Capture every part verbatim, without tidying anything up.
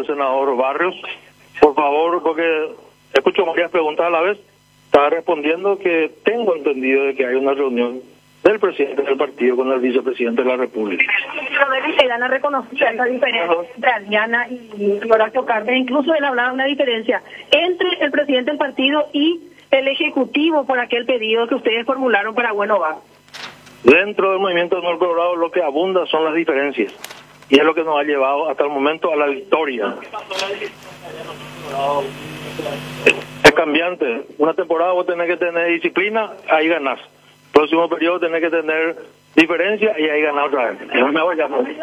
el senador Barrios. Por favor, porque escucho varias preguntas a la vez, está respondiendo que tengo entendido de que hay una reunión del presidente del partido con el vicepresidente de la República. Pero Eliana reconocía esa diferencia entre Aliana y Horacio Cartes, incluso él hablaba de una diferencia entre el presidente del partido y el Ejecutivo por aquel pedido que ustedes formularon para Bueno Va. Dentro del movimiento de Honor Colorado lo que abunda son las diferencias, y es lo que nos ha llevado hasta el momento a la victoria. Es cambiante. Una temporada vos tenés que tener disciplina, ahí ganás. Próximo periodo tenés que tener diferencia y ahí ganás otra vez. No me voy a llamar.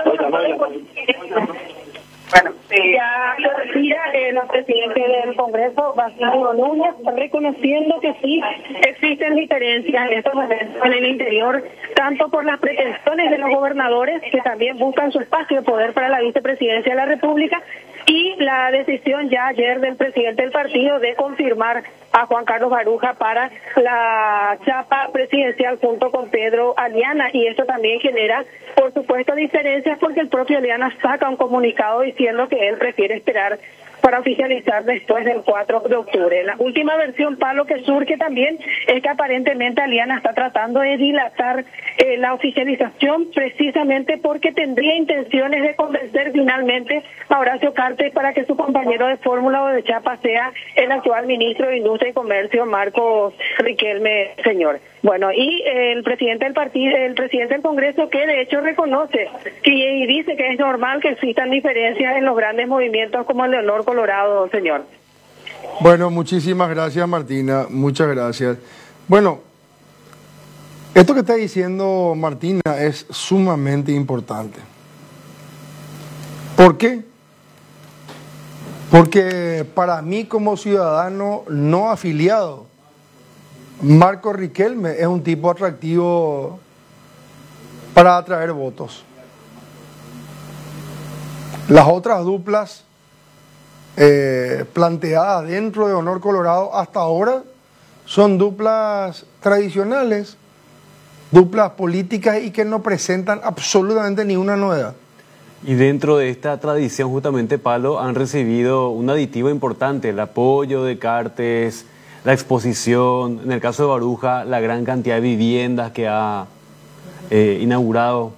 Bueno, sí. Ya lo decía el presidente del Congreso, Basilio Núñez, reconociendo que sí existen diferencias en estos momentos en el interior, tanto por las pretensiones de los gobernadores, que también buscan su espacio de poder para la vicepresidencia de la República, y la decisión ya ayer del presidente del partido de confirmar a Juan Carlos Baruja para la chapa presidencial junto con Pedro Aliana, y esto también genera, por supuesto, diferencias porque el propio Aliana saca un comunicado diciendo que él prefiere esperar para oficializar después del cuatro de octubre. La última versión, Pablo, que surge también es que aparentemente Aliana está tratando de dilatar eh, la oficialización precisamente porque tendría intenciones de convencer finalmente a Horacio Cartes para que su compañero de fórmula o de chapa sea el actual ministro de Industria y Comercio, Marcos Riquelme, señor. Bueno, y eh, el presidente del partido, el presidente del Congreso, que de hecho reconoce que, y dice que es normal que existan diferencias en los grandes movimientos como el de Honor Colorado, señor. Bueno, muchísimas gracias, Martina, muchas gracias. Bueno, esto que está diciendo Martina es sumamente importante. ¿Por qué? Porque para mí como ciudadano no afiliado, Marcos Riquelme es un tipo atractivo para atraer votos. Las otras duplas eh, planteadas dentro de Honor Colorado hasta ahora son duplas tradicionales, duplas políticas y que no presentan absolutamente ninguna novedad. Y dentro de esta tradición, justamente, Pablo, han recibido un aditivo importante, el apoyo de Cartes, la exposición, en el caso de Baruja, la gran cantidad de viviendas que ha eh, inaugurado.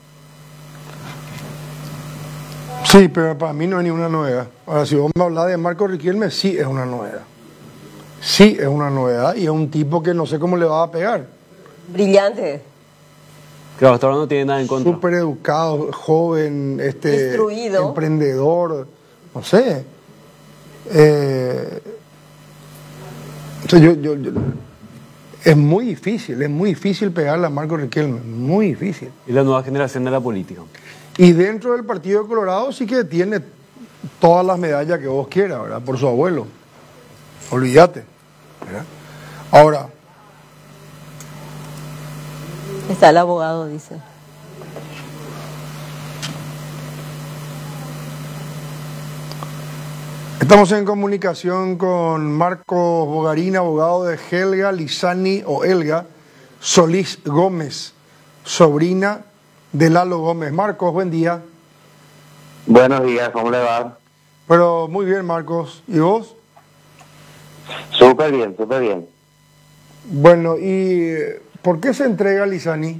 Sí, pero para mí no es ninguna novedad. Ahora, si vos me hablas de Marcos Riquelme, sí es una novedad. Sí es una novedad y es un tipo que no sé cómo le va a pegar. Brillante. Que hasta ahora no tiene nada en contra. Súper educado, joven, este, instruido, emprendedor, no sé. Eh, o sea, yo, yo, yo, es muy difícil, es muy difícil pegarle a Marcos Riquelme, muy difícil. Y la nueva generación de la política. Y dentro del Partido de Colorado sí que tiene todas las medallas que vos quieras, ¿verdad? Por su abuelo. Olvídate, ¿verdad? Ahora... Está el abogado, dice. Estamos en comunicación con Marcos Bogarín, abogado de Helga Lizani o Elga Solís Gómez, sobrina de Lalo Gómez. Marcos, buen día. Buenos días, ¿cómo le va? Pero muy bien, Marcos. ¿Y vos? Súper bien, súper bien. Bueno, ¿y por qué se entrega Lizani?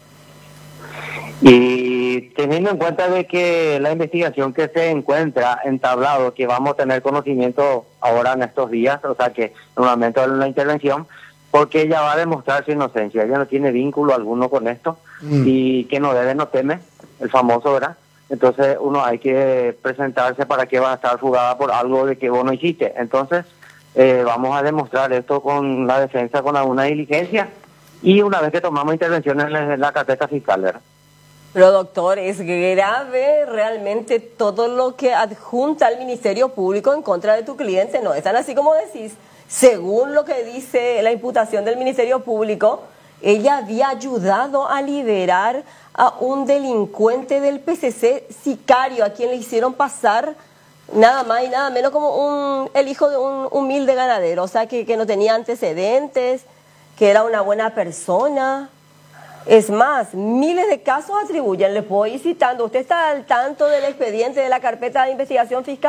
Y teniendo en cuenta de que la investigación que se encuentra entablado, que vamos a tener conocimiento ahora en estos días, o sea que en un momento de la intervención, porque ella va a demostrar su inocencia, ella no tiene vínculo alguno con esto, mm. y que no debe, no teme, el famoso, ¿verdad? Entonces uno hay que presentarse para que va a estar jugada por algo de que vos no hiciste. Entonces eh, vamos a demostrar esto con la defensa, con alguna diligencia, y una vez que tomamos intervenciones en la carpeta fiscal, ¿verdad? Pero doctor, es grave realmente todo lo que adjunta el Ministerio Público en contra de tu cliente, ¿no? Es tan así como decís. Según lo que dice la imputación del Ministerio Público, ella había ayudado a liberar a un delincuente del P C C, sicario, a quien le hicieron pasar nada más y nada menos como un, el hijo de un humilde ganadero, o sea, que, que no tenía antecedentes, que era una buena persona. Es más, miles de casos atribuyen, le puedo ir citando. ¿Usted está al tanto del expediente de la carpeta de investigación fiscal?